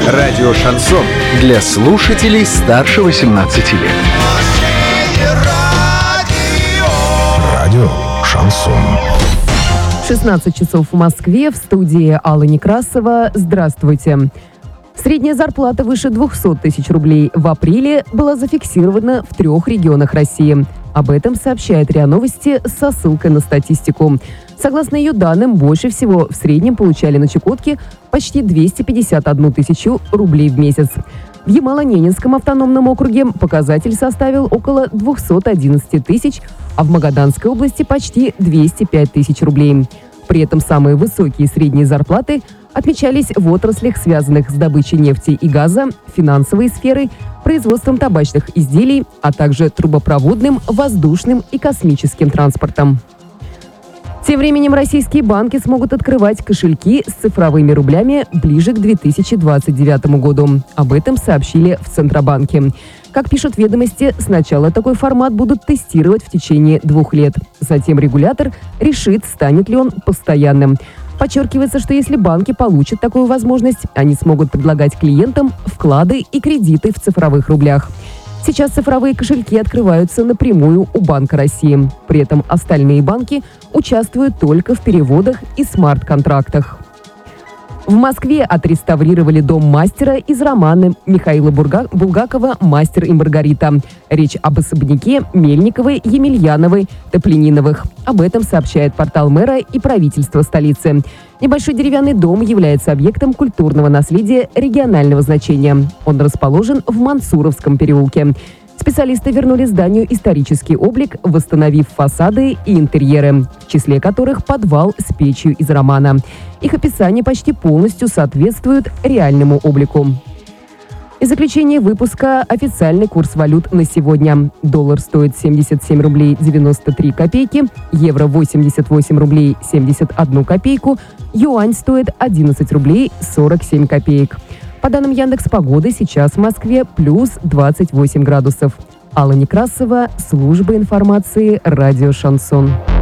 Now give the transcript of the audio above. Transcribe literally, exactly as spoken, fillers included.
Радио «Шансон» для слушателей старше восемнадцати лет. Радио «Шансон». шестнадцать часов в Москве, в студии Алла Некрасова. Здравствуйте. Средняя зарплата выше двухсот тысяч рублей в апреле была зафиксирована в трех регионах России. Об этом сообщает РИА Новости со ссылкой на статистику. Согласно ее данным, больше всего в среднем получали на Чукотке почти двести пятьдесят одну тысячу рублей в месяц. В Ямало-Ненецком автономном округе показатель составил около двухсот одиннадцати тысяч, а в Магаданской области почти двести пять тысяч рублей. При этом самые высокие средние зарплаты отмечались в отраслях, связанных с добычей нефти и газа, финансовой сферой, производством табачных изделий, а также трубопроводным, воздушным и космическим транспортом. Тем временем российские банки смогут открывать кошельки с цифровыми рублями ближе к две тысячи двадцать девятому году. Об этом сообщили в Центробанке. Как пишут «Ведомости», сначала такой формат будут тестировать в течение двух лет. Затем регулятор решит, станет ли он постоянным. Подчеркивается, что если банки получат такую возможность, они смогут предлагать клиентам вклады и кредиты в цифровых рублях. Сейчас цифровые кошельки открываются напрямую у Банка России. При этом остальные банки участвуют только в переводах и смарт-контрактах. В Москве отреставрировали дом мастера из романа Михаила Бурга... Булгакова «Мастер и Маргарита». Речь об особняке Мельниковой, Емельяновой, Топлениновых. Об этом сообщает портал мэра и правительства столицы. Небольшой деревянный дом является объектом культурного наследия регионального значения. Он расположен в Мансуровском переулке. Специалисты вернули зданию исторический облик, восстановив фасады и интерьеры, в числе которых подвал с печью из романа. Их описание почти полностью соответствует реальному облику. И заключение выпуска: официальный курс валют на сегодня. Доллар стоит семьдесят семь рублей девяносто три копейки, евро восемьдесят восемь рублей семьдесят одну копейку, юань стоит одиннадцать рублей сорок семь копеек. По данным Яндекс.Погоды, сейчас в Москве плюс двадцать восемь градусов. Алла Некрасова, служба информации «Радио Шансон».